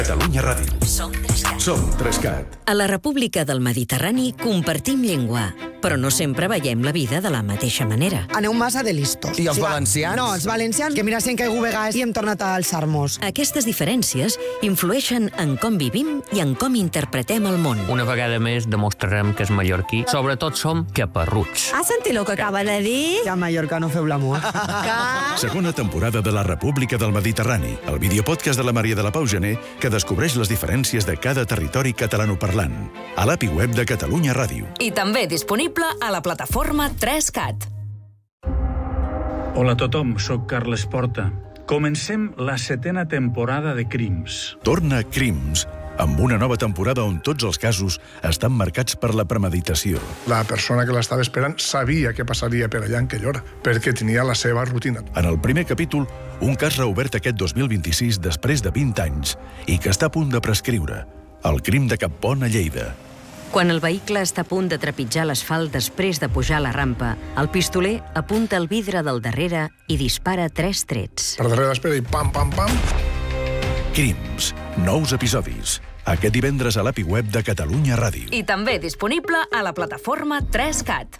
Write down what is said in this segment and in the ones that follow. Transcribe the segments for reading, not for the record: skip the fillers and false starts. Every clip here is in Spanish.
Catalunya Ràdio. Som 3CAT. Som 3CAT. A la República del Mediterrani compartim llengua, però no sempre veiem la vida de la mateixa manera. Aneu massa de listos. I els valencians? No, els valencians, que mira si hem caigut vegades i hem tornat a alçar-nos. Aquestes diferències influeixen en com vivim i en com interpretem el món. Una vegada més demostrarem que és mallorquí. Sobretot som caparruts. Has sentit el que acaba de dir? Que a Mallorca no feu l'amor. Segona temporada de la República del Mediterrani, el videopodcast de la Maria de la Pau Gené que descobreix les diferències de cada territori catalanoparlant. A l'API web de Catalunya Ràdio. I també disponible a la plataforma 3CAT. Hola a tothom, sóc Carles Porta. Comencem la 7ª temporada de Crims. Torna Crims, amb una nova temporada on tots els casos estan marcats per la premeditació. La persona que l'estava esperant sabia què passaria per allà en aquella hora, perquè tenia la seva rutina. En el primer capítol, un cas reobert aquest 2026 després de 20 anys i que està a punt de prescriure. El crim de Cappont a Lleida. Quan el vehicle està a punt de trepitjar l'asfalt després de pujar la rampa, el pistoler apunta el vidre del darrere i dispara 3 trets. Per darrere l'espera i pam, pam, pam. Crims, nous episodis. Aquest divendres a l'API web de Catalunya Ràdio. I també disponible a la plataforma 3CAT.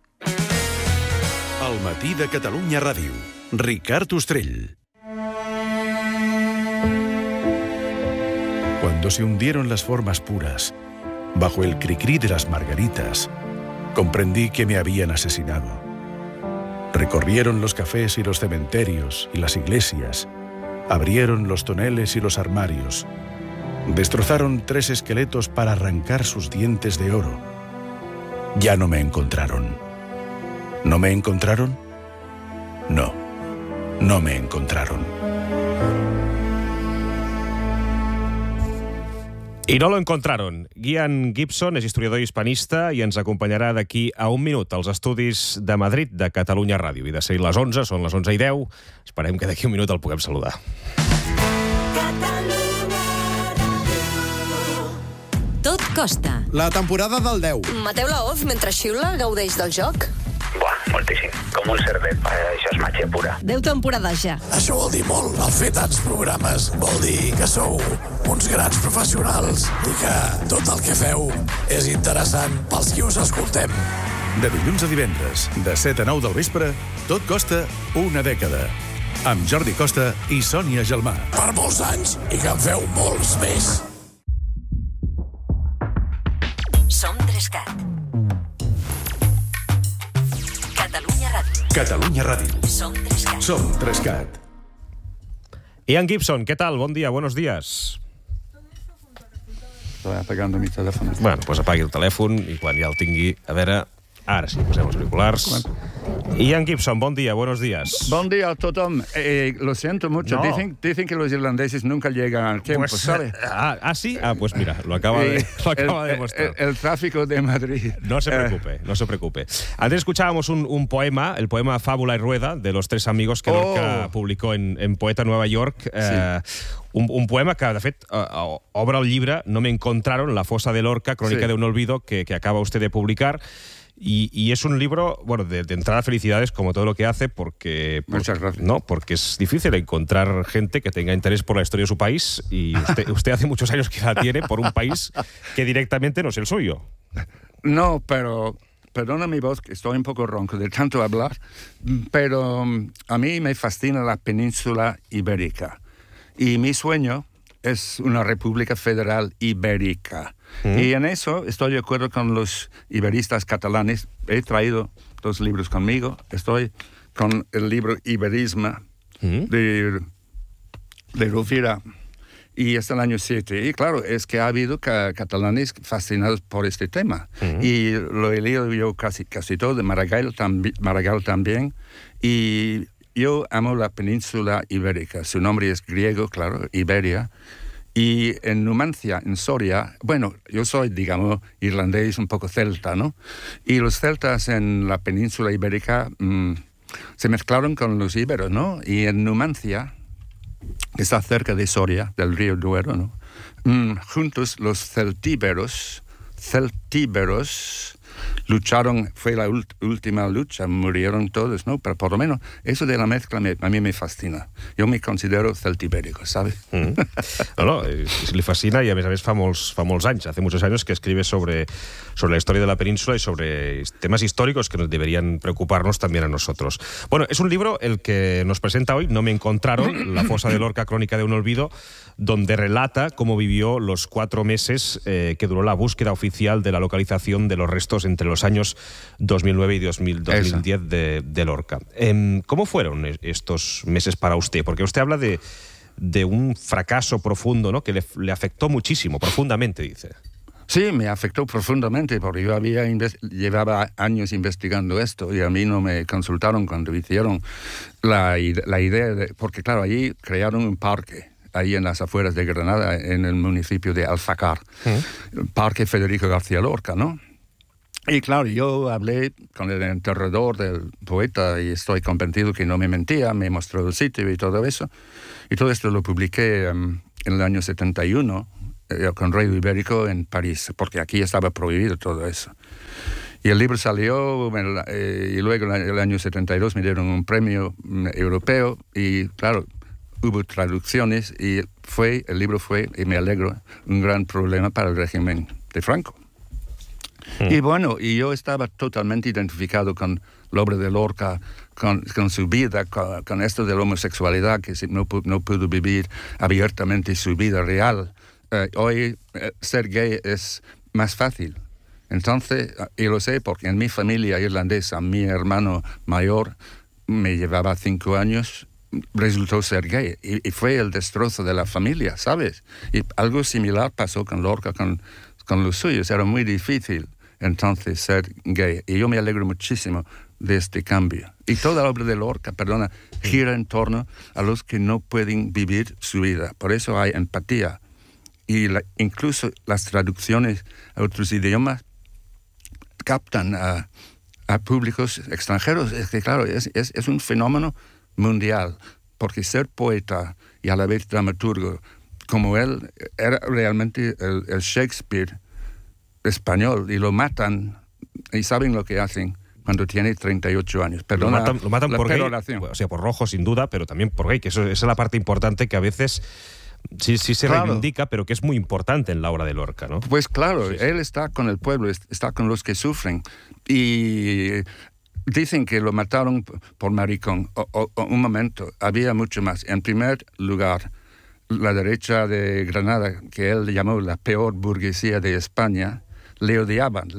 El matí de Catalunya Ràdio. Ricard Ostrell. Cuando se hundieron las formas puras, bajo el cri-cri de las margaritas, comprendí que me habían asesinado. Recorrieron los cafés y los cementerios y las iglesias, abrieron los toneles y los armarios, destrozaron 3 esqueletos para arrancar sus dientes de oro. Ya no me encontraron. ¿No me encontraron? No, no me encontraron. I no lo encontraron. Ian Gibson és historiador i hispanista i ens acompanyarà d'aquí a un minut als estudis de Madrid de Catalunya Ràdio. I de ser les 11, són les 11:10. Esperem que d'aquí un minut el puguem saludar. Tot costa. La temporada del 10. Mateu Laoz, mentre xiula, gaudeix del joc? Buah, moltíssim. Com un cervet. Això és màgia pura. 10 temporades ja. Això vol dir molt. El fer tants programes vol dir que sou uns grans professionals i que tot el que feu és interessant pels qui us escoltem. De dilluns a divendres, de 7 a 9 del vespre, tot costa una dècada. Amb Jordi Costa i Sònia Gelmà. Per molts anys i que en feu molts més. Som 3CAT. Catalunya Ràdio. Catalunya Ràdio. Som 3CAT. Som 3CAT. Ian Gibson, ¿qué tal? Buen día, buenos días. Estoy apagando mi teléfono. Bueno, pues apagui el telèfon i quan ja el tingui... A veure... Ara sí, posem els auriculars. Ian Gibson, bon dia, buenos días. Buen día a todos. Lo siento mucho. No. Dicen que los irlandeses nunca llegan al tiempo, Pues, ¿sabes? ¿sí? Pues mira, lo acaba de demostrar. El tráfico de Madrid. No se preocupe, no se preocupe. Antes escuchábamos un poema, el poema Fábula y Rueda, de los 3 amigos que Lorca publicó en Poeta Nueva York. Un poema que, de fet, obre el llibre No me encontraron, La fosa de Lorca, crónica de un olvido, que acaba usted de publicar. Y es un libro, bueno, de entrada felicidades como todo lo que hace, porque Muchas gracias. No, porque es difícil encontrar gente que tenga interés por la historia de su país y usted hace muchos años que la tiene por un país que directamente no es el suyo. No, pero perdona mi voz, que estoy un poco ronco de tanto hablar, pero a mí me fascina la península ibérica y mi sueño es una república federal ibérica. Y en eso estoy de acuerdo con los iberistas catalanes. He traído 2 libros conmigo. Estoy con el libro Iberisme de Rovira y es del año 7. Y claro, es que ha habido catalanes fascinados por este tema. Y lo he leído yo casi todo, de Maragall también. Y yo amo la península ibérica. Su nombre es griego, claro, Iberia. Y en Numancia, en Soria, bueno, yo soy, digamos, irlandés, un poco celta, ¿no? Y los celtas en la península ibérica se mezclaron con los íberos, ¿no? Y en Numancia, que está cerca de Soria, del río Duero, ¿no? Juntos los celtíberos lucharon, fue la última lucha, murieron todos, ¿no? Pero por lo menos eso de la mezcla a mí me fascina. Yo me considero celtibérico, ¿sabes? No, le fascina y a més fa molts anys, hace muchos años que escribe sobre la historia de la península y sobre temas históricos que nos deberían preocuparnos también a nosotros. Bueno, es un libro el que nos presenta hoy, No me encontraron, La fosa de Lorca, crónica de un olvido, donde relata cómo vivió los 4 meses que duró la búsqueda oficial de la localización de los restos entre los años 2009 y 2010 de Lorca. ¿Cómo fueron estos meses para usted? Porque usted habla de un fracaso profundo, ¿no? Que le afectó muchísimo, profundamente, dice. Sí, me afectó profundamente porque yo llevaba años investigando esto y a mí no me consultaron cuando hicieron la idea de... Porque claro, allí crearon un parque, ahí en las afueras de Granada, en el municipio de Alfacar, el Parque Federico García Lorca, ¿no? Y claro, yo hablé con el enterrador del poeta y estoy convencido que no me mentía, me mostró el sitio y todo eso. Y todo esto lo publiqué en el año 71 con Radio Ibérico en París, porque aquí estaba prohibido todo eso. Y el libro salió y luego en el año 72 me dieron un premio europeo y claro, hubo traducciones y el libro fue, y me alegro, un gran problema para el régimen de Franco. Y bueno, y yo estaba totalmente identificado con la obra de Lorca, con su vida, con esto de la homosexualidad, que no pudo vivir abiertamente su vida real. Hoy ser gay es más fácil. Entonces, y lo sé porque en mi familia irlandesa, mi hermano mayor me llevaba 5 años, resultó ser gay. Y fue el destrozo de la familia, ¿sabes? Y algo similar pasó con Lorca, con los suyos. Era muy difícil entonces ser gay. Y yo me alegro muchísimo de este cambio. Y toda la obra de Lorca, gira en torno a los que no pueden vivir su vida. Por eso hay empatía. Y incluso las traducciones a otros idiomas captan a públicos extranjeros. Es que, claro, es un fenómeno mundial, porque ser poeta y a la vez dramaturgo, como él, era realmente el Shakespeare español, y lo matan, y saben lo que hacen cuando tiene 38 años. Perdona, lo matan por gay, peroración. O sea, por rojo sin duda, pero también por gay, que esa es la parte importante que a veces sí se reivindica, pero que es muy importante en la obra de Lorca, ¿no? Pues claro, él está con el pueblo, está con los que sufren, y dicen que lo mataron por maricón. Un momento, había mucho más. En primer lugar, la derecha de Granada, que él llamó la peor burguesía de España, le odiaban.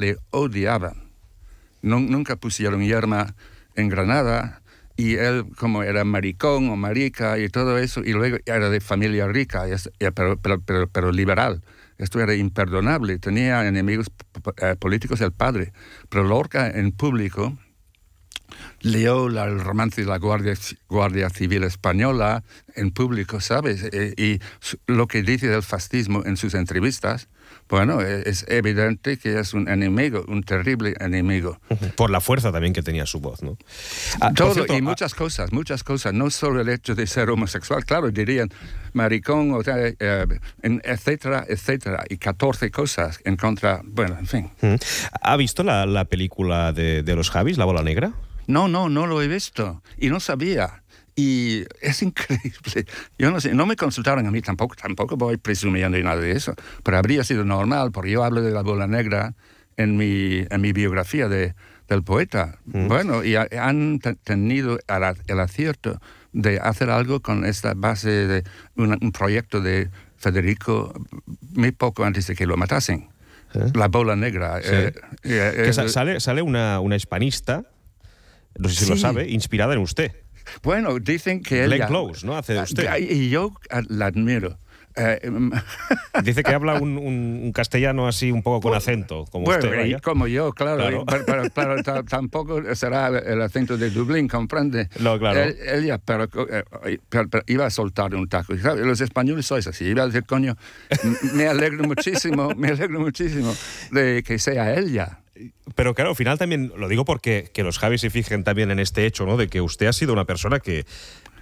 Nunca pusieron yerma en Granada, y él, como era maricón o marica y todo eso, y luego era de familia rica, pero liberal. Esto era imperdonable. Tenía enemigos políticos el padre. Pero Lorca, en público, leyó el romance de la Guardia Civil Española en público, ¿sabes? Y lo que dice del fascismo en sus entrevistas, bueno, es evidente que es un enemigo, un terrible enemigo. Por la fuerza también que tenía su voz, ¿no? Todo, cierto, y muchas cosas, no solo el hecho de ser homosexual, claro, dirían maricón, etcétera, etcétera, y 14 cosas en contra, bueno, en fin. ¿Ha visto la película de los Javis, La Bola Negra? No lo he visto, y no sabía. Y es increíble. Yo no sé, no me consultaron a mí tampoco voy presumiendo y nada de eso, pero habría sido normal, porque yo hablo de La Bola Negra en mi biografía del poeta. Bueno, y han tenido el acierto de hacer algo con esta base de un proyecto de Federico muy poco antes de que lo matasen. La Bola Negra. Sí. Sale una hispanista, no sé si lo sabe, inspirada en usted. Bueno, dicen que Glenn Close, ¿no? Hace de usted. Y yo la admiro. Dice que habla un castellano así un poco con acento, como usted. Vaya. Como yo, claro. Pero tampoco será el acento de Dublín, ¿comprende? No, claro. Ella, pero iba a soltar un taco. Los españoles sois así. Iba a decir, coño, me alegro muchísimo de que sea ella. Pero claro, al final también, lo digo porque que los Javis se fijen también en este hecho, ¿no? De que usted ha sido una persona que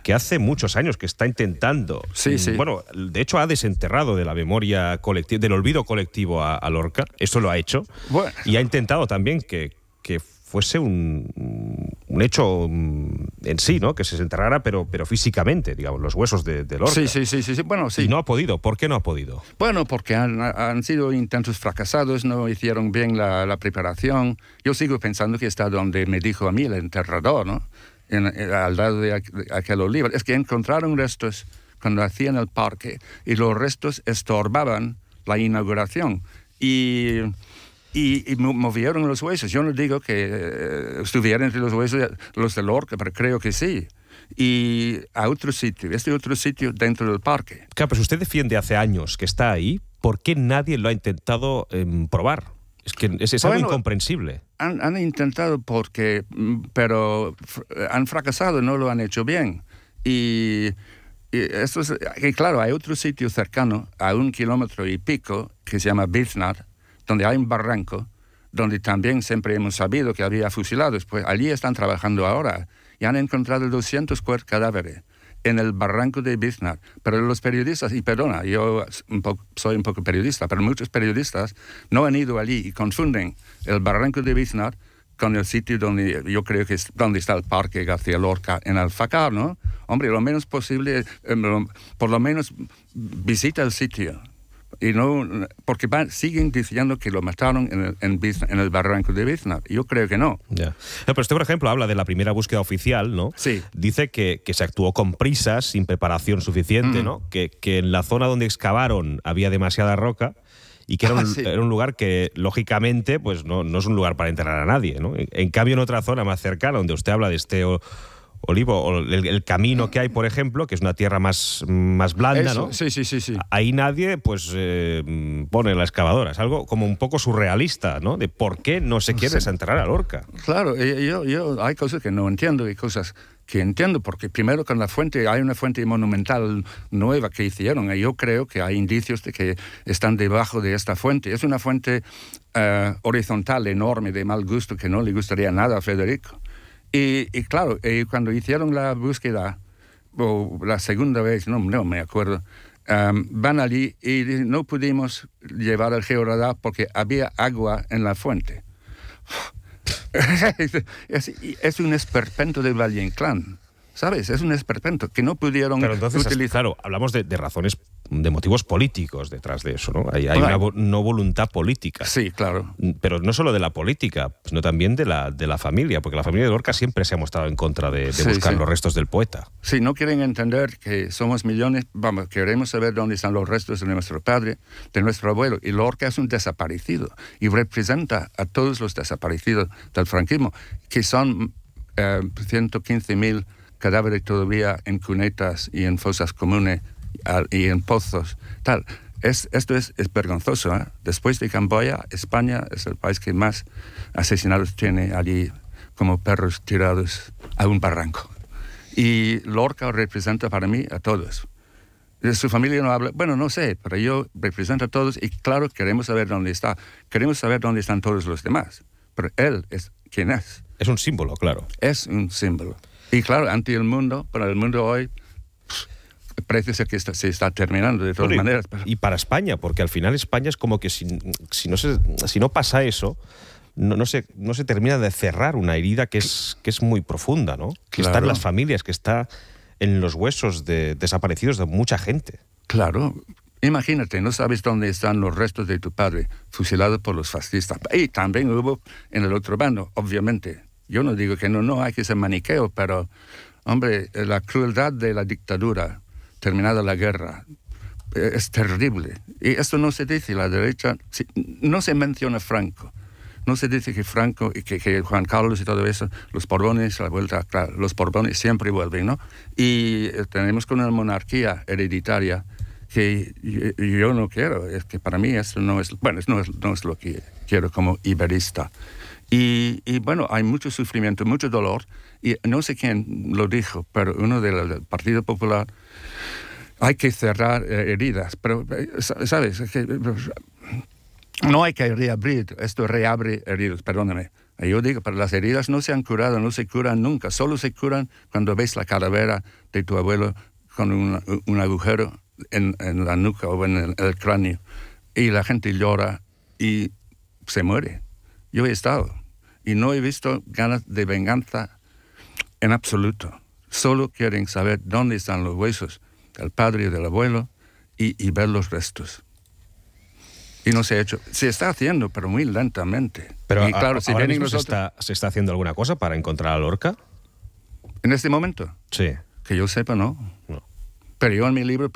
que hace muchos años que está intentando. Sí. Bueno, de hecho ha desenterrado de la memoria colectiva, del olvido colectivo a Lorca. Eso lo ha hecho. Bueno. Y ha intentado también que fuese un hecho en sí, ¿no? Que se enterrara, pero físicamente, digamos, los huesos de Lorca. Sí. Bueno, sí. Y no ha podido. ¿Por qué no ha podido? Bueno, porque han sido intentos fracasados, no hicieron bien la preparación. Yo sigo pensando que está donde me dijo a mí el enterrador, ¿no? Al lado de aquel olivo. Es que encontraron restos cuando hacían el parque y los restos estorbaban la inauguración. Y movieron los huesos. Yo no digo que estuvieran entre los huesos los de Lorca, pero creo que sí. Y a otro sitio, otro sitio dentro del parque. Claro, pero si usted defiende hace años que está ahí, ¿por qué nadie lo ha intentado probar? Es que es algo incomprensible. Han intentado pero han fracasado, no lo han hecho bien. Y claro, hay otro sitio cercano, a 1 kilómetro y pico, que se llama Biznar, donde hay un barranco, donde también siempre hemos sabido que había fusilados. Pues allí están trabajando ahora y han encontrado 200 cadáveres en el barranco de Biznar. Pero los periodistas, y perdona, yo soy un poco periodista, pero muchos periodistas no han ido allí y confunden el barranco de Biznar con el sitio donde yo creo que es donde está el Parque García Lorca en Alfacar, ¿no? Hombre, lo menos posible, por lo menos visita el sitio. Y no, porque siguen diciendo que lo mataron en el barranco de Biznar. Yo creo que no. Ya. No, pero usted, por ejemplo, habla de la primera búsqueda oficial, ¿no? Sí. Dice que se actuó con prisas, sin preparación suficiente, ¿no? Que en la zona donde excavaron había demasiada roca y que era un lugar que, lógicamente, pues no es un lugar para enterrar a nadie, ¿no? En cambio, en otra zona más cercana, donde usted habla de este olivo, o el camino que hay, por ejemplo, que es una tierra más blanda, eso, ¿no? Sí. Ahí nadie, pues, pone la excavadora. Es algo como un poco surrealista, ¿no? De por qué no se quiere desenterrar a Lorca. Claro, yo hay cosas que no entiendo y cosas que entiendo, porque primero con la fuente, hay una fuente monumental nueva que hicieron, y yo creo que hay indicios de que están debajo de esta fuente. Es una fuente horizontal, enorme, de mal gusto, que no le gustaría nada a Federico. Y claro, cuando hicieron la búsqueda, o la segunda vez, no me acuerdo, van allí y no pudimos llevar el georradar porque había agua en la fuente. Es un esperpento del Valle Inclán, ¿sabes? Es un esperpento que no pudieron utilizar. Claro, hablamos de razones, de motivos políticos detrás de eso, ¿no? Hay una no voluntad política. Sí, claro. Pero no solo de la política, sino también de la familia, porque la familia de Lorca siempre se ha mostrado en contra de buscar los restos del poeta. Sí, no quieren entender que somos millones, queremos saber dónde están los restos de nuestro padre, de nuestro abuelo, y Lorca es un desaparecido, y representa a todos los desaparecidos del franquismo, que son 115.000 cadáveres todavía en cunetas y en fosas comunes y en pozos, tal. Esto es vergonzoso, ¿eh? Después de Camboya, España es el país que más asesinados tiene allí como perros tirados a un barranco. Y Lorca representa para mí a todos. Su familia no habla, bueno, no sé, pero yo represento a todos y claro, queremos saber dónde está. Queremos saber dónde están todos los demás. Pero él es quien es. Es un símbolo, claro. Es un símbolo. Y claro, ante el mundo, para el mundo hoy, parece que se está terminando de todas maneras. Pero... Y para España, porque al final España es como que si no pasa eso, no se termina de cerrar una herida que es muy profunda, ¿no? Que está en las familias, que está en los huesos desaparecidos de mucha gente. Claro. Imagínate, no sabes dónde están los restos de tu padre, fusilado por los fascistas. Y también hubo en el otro bando, obviamente. Yo no digo que no hay que ser maniqueo, pero, hombre, la crueldad de la dictadura, terminada la guerra, es terrible. Y esto no se dice, la derecha, no se menciona Franco. No se dice que Franco y que Juan Carlos y todo eso, los Borbones, la vuelta, claro, los Borbones siempre vuelven, ¿no? Y tenemos con una monarquía hereditaria que yo no quiero. Es que para mí eso no es lo que quiero como iberista. Y bueno, hay mucho sufrimiento, mucho dolor, y no sé quién lo dijo, pero uno del Partido Popular, hay que cerrar heridas, pero, ¿sabes? No hay que reabrir, esto reabre heridas, perdóname. Y yo digo, pero las heridas no se han curado, no se curan nunca, solo se curan cuando ves la calavera de tu abuelo con un agujero en la nuca o en el cráneo, y la gente llora y se muere. Yo he estado y no he visto ganas de venganza en absoluto. Solo quieren saber dónde están los huesos del padre y del abuelo y ver los restos. Y no se ha hecho. Se está haciendo, pero muy lentamente. Pero y claro, si ahora vienen mismo nosotros... ¿se está haciendo alguna cosa para encontrar a Lorca? ¿En este momento? Sí. Que yo sepa, no. Pero yo en mi libro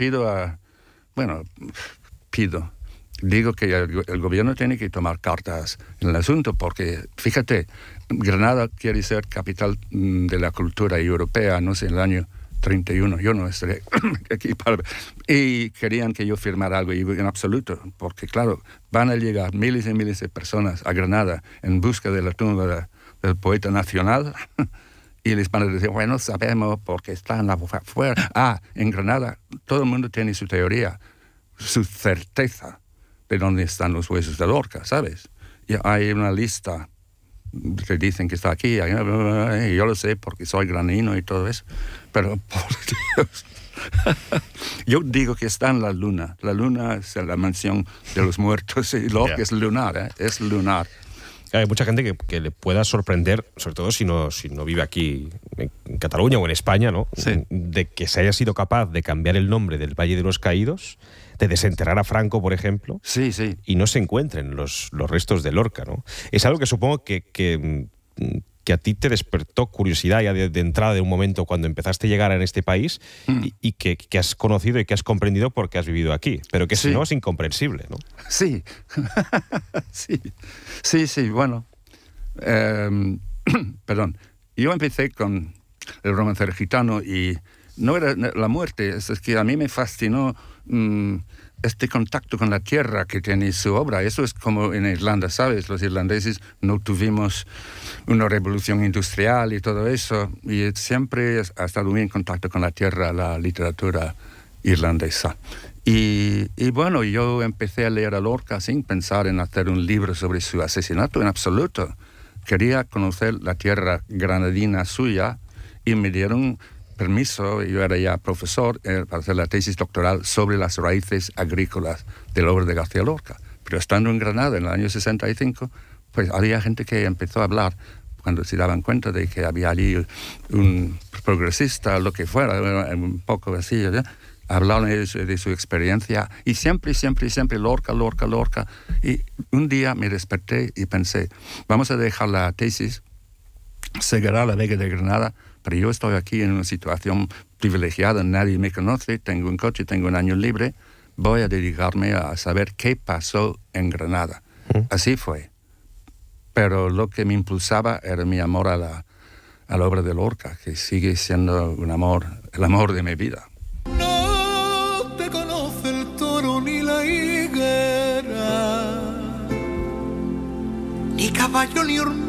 digo que el gobierno tiene que tomar cartas en el asunto, porque, fíjate, Granada quiere ser capital de la cultura europea, no sé, en el año 31. Yo no estaré aquí y querían que yo firmara algo, y en absoluto, porque, claro, van a llegar miles y miles de personas a Granada en busca de la tumba del poeta nacional y les van a decir, bueno, sabemos porque están afuera. En Granada todo el mundo tiene su teoría, su certeza de dónde están los huesos de Lorca, ¿sabes? Y hay una lista que dicen que está aquí, y yo lo sé porque soy granino y todo eso, pero por Dios. Yo digo que está en la luna. La luna es la mansión de los muertos y Lorca es lunar, es lunar. Hay mucha gente que le pueda sorprender, sobre todo si no vive aquí en Cataluña o en España, ¿no? Sí. De que se haya sido capaz de cambiar el nombre del Valle de los Caídos, de desenterrar a Franco, por ejemplo, sí. y no se encuentren los restos de Lorca, ¿no? Es algo que supongo que a ti te despertó curiosidad ya de entrada, de un momento cuando empezaste a llegar en este país y que has conocido y que has comprendido porque has vivido aquí, pero que si no es incomprensible, ¿no? Sí, sí, bueno. Perdón, yo empecé con el romancero gitano y no era la muerte, es que a mí me fascinó este contacto con la tierra que tiene su obra. Eso es como en Irlanda, ¿sabes? Los irlandeses no tuvimos una revolución industrial y todo eso, y siempre ha estado muy en contacto con la tierra, la literatura irlandesa. Y bueno, yo empecé a leer a Lorca sin pensar en hacer un libro sobre su asesinato en absoluto. Quería conocer la tierra granadina suya y me dieron permiso, yo era ya profesor, para hacer la tesis doctoral sobre las raíces agrícolas de la obra de García Lorca. Pero estando en Granada en el año 65, pues había gente que empezó a hablar, cuando se daban cuenta de que había allí un progresista, lo que fuera, un poco así, ¿ya? Hablaron de su experiencia, y siempre Lorca. Y un día me desperté y pensé, vamos a dejar la tesis, seguirá la Vega de Granada, pero yo estoy aquí en una situación privilegiada, nadie me conoce, tengo un coche, tengo un año libre, voy a dedicarme a saber qué pasó en Granada. Así fue. Pero lo que me impulsaba era mi amor a la obra de Lorca, que sigue siendo el amor de mi vida. No te conoce el toro ni la higuera, ni caballo ni hormiga,